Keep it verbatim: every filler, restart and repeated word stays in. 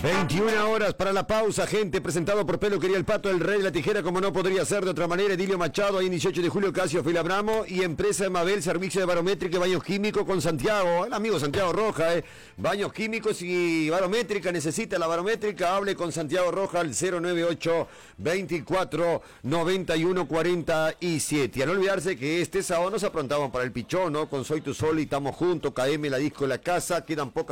veintiuna horas para la pausa, gente. Presentado por Peluquería El Pato, el rey de la tijera, como no podría ser de otra manera. Edilio Machado, ahí en dieciocho de julio, Casio Filabramo. Y Empresa de Mabel, servicio de barométrica y baños químicos con Santiago. El amigo Santiago Roja, eh. Baños químicos y barométrica. Necesita la barométrica. Hable con Santiago Roja al cero nueve ocho, veinticuatro, noventa y uno, cuarenta y siete. Y a no olvidarse que este sábado nos aprontamos para el Pichón, ¿no? Con Soy Tu Sol y estamos juntos. K M, la disco, la casa. Quedan pocas.